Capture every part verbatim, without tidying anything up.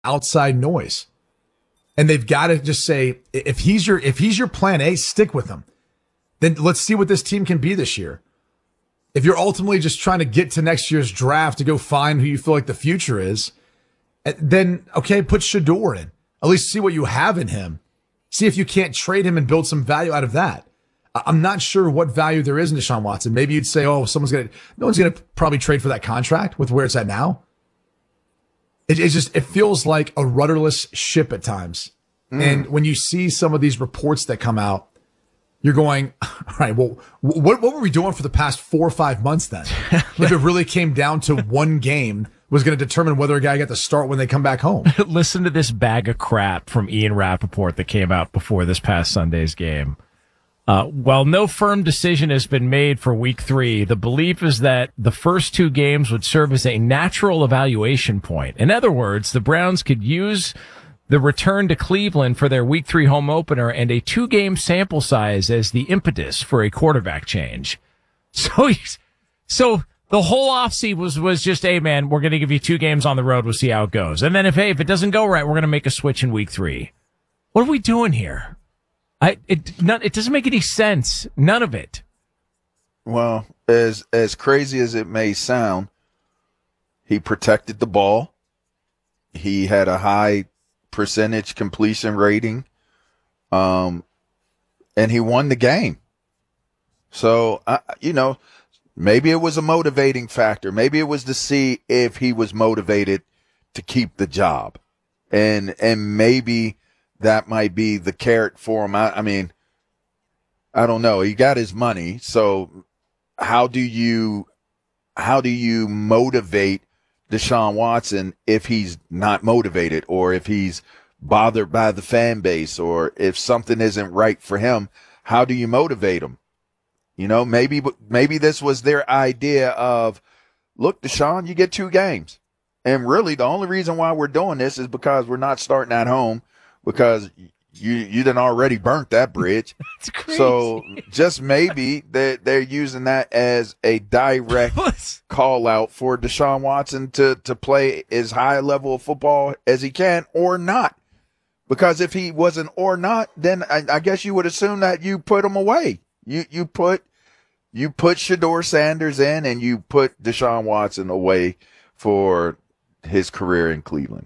outside noise. And they've got to just say, if he's your if he's your plan A, stick with him. Then let's see what this team can be this year. If you're ultimately just trying to get to next year's draft to go find who you feel like the future is, then, okay, put Shedeur in. At least see what you have in him. See if you can't trade him and build some value out of that. I'm not sure what value there is in Deshaun Watson. Maybe you'd say, oh, someone's going to, no one's going to probably trade for that contract with where it's at now. It, it just, it feels like a rudderless ship at times. Mm. And when you see some of these reports that come out, you're going, all right, well, what, what were we doing for the past four or five months then? If it really came down to one game was going to determine whether a guy got to start when they come back home. Listen to this bag of crap from Ian Rappaport that came out before this past Sunday's game. Uh, while no firm decision has been made for week three, the belief is that the first two games would serve as a natural evaluation point. In other words, the Browns could use the return to Cleveland for their week three home opener and a two game sample size as the impetus for a quarterback change. So, so the whole offseason was, was just, hey man, we're going to give you two games on the road. We'll see how it goes. And then if, hey, if it doesn't go right, we're going to make a switch in week three. What are we doing here? I, it, not, it doesn't make any sense. None of it. Well, as, as crazy as it may sound, he protected the ball. He had a high percentage completion rating, um, and he won the game. So, uh, you know, maybe it was a motivating factor. Maybe it was to see if he was motivated to keep the job, and and maybe that might be the carrot for him. I, I mean, I don't know. He got his money, so how do you how do you motivate Deshaun Watson if he's not motivated, or if he's bothered by the fan base, or if something isn't right for him? How do you motivate him? You know, maybe, maybe this was their idea of, look, Deshaun, you get two games. And really the only reason why we're doing this is because we're not starting at home, because you, you done already burnt that bridge. That's crazy. So just maybe they're, they're using that as a direct call out for Deshaun Watson to, to play as high a level of football as he can, or not. Because if he wasn't or not, then I, I guess you would assume that you put him away. You, you put, you put Shedeur Sanders in and you put Deshaun Watson away for his career in Cleveland.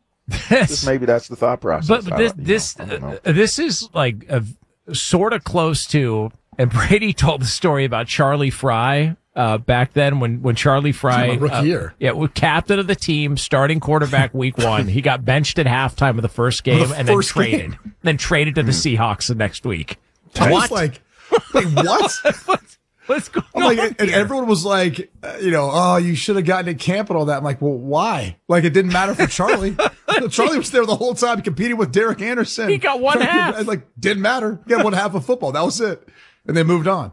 Just maybe that's the thought process. But, but this, this, uh, this is like a, sort of close to, and Brady told the story about Charlie Fry, uh, back then when, when Charlie Fry, rookie uh, year. yeah, was captain of the team, starting quarterback week one. He got benched at halftime of the first game the and first then traded, game. then traded to the Seahawks the next week. I What? was like, wait, what? What's going I'm on like, and here? everyone was like, uh, you know, oh, you should have gotten to camp and all that. I'm like, well, why? Like, it didn't matter for Charlie. Charlie was there the whole time competing with Derek Anderson. He got one half. Like, didn't matter. He got one half of football. That was it. And they moved on.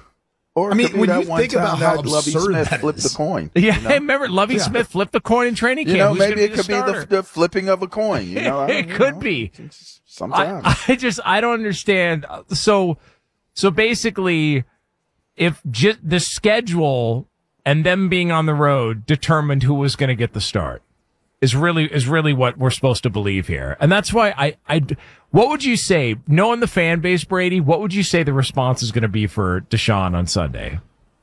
Or I mean, could be when that you one think time about how that Lovie absurd Smith that flipped is. the coin. Yeah, you know? hey, remember Lovie Yeah. Smith flipped the coin in training camp. You know, Who's maybe gonna it be could be the, starter? the flipping of a coin. You know, I It don't could know. be. Sometimes. I, I just, I don't understand. So, so basically, if just the schedule and them being on the road determined who was going to get the start, is really, is really what we're supposed to believe here. And that's why I, I, what would you say, knowing the fan base, Brady, what would you say the response is going to be for Deshaun on Sunday?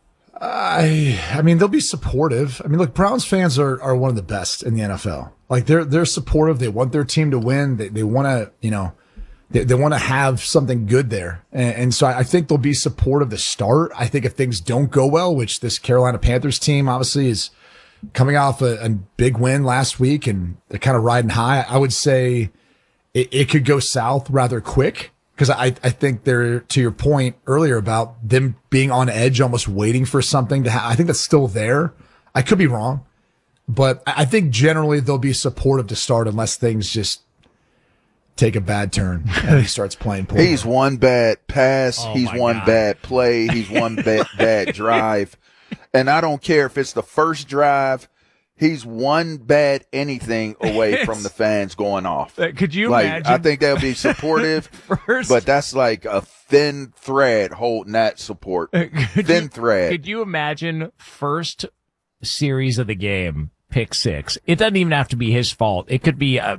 I, I mean, they'll be supportive. I mean, look, Browns fans are, are one of the best in the N F L. Like, they're, they're supportive. They want their team to win. They, they want to, you know, they, they want to have something good there. And, and so I think they'll be supportive to start. I think if things don't go well, which this Carolina Panthers team obviously is coming off a, a big win last week and they're kind of riding high, I would say it, it could go south rather quick. Because I, I think they're, to your point earlier about them being on edge, almost waiting for something to happen. I think that's still there. I could be wrong, but I think generally they'll be supportive to start unless things just take a bad turn and he starts playing poorly. He's one bad pass. Oh he's my one God. bad play. He's one bad, bad drive. And I don't care if it's the first drive. He's one bad anything away from the fans going off. Uh, Could you like, imagine? I think they'll be supportive, First- but that's like a thin thread holding that support. Could Thin you- thread. Could you imagine first series of the game pick six. It doesn't even have to be his fault. It could be a